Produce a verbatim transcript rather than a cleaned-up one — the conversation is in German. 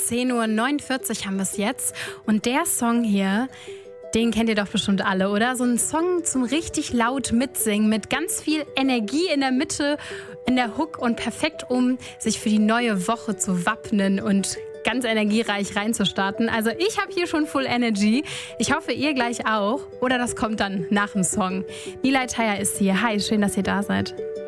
zehn Uhr neunundvierzig haben wir es jetzt. Und der Song hier, den kennt ihr doch bestimmt alle, oder? So ein Song zum richtig laut mitsingen mit ganz viel Energie in der Mitte, in der Hook und perfekt, um sich für die neue Woche zu wappnen und ganz energiereich reinzustarten. Also ich habe hier schon Full Energy. Ich hoffe, ihr gleich auch. Oder das kommt dann nach dem Song. Nilay Taya ist hier. Hi, schön, dass ihr da seid.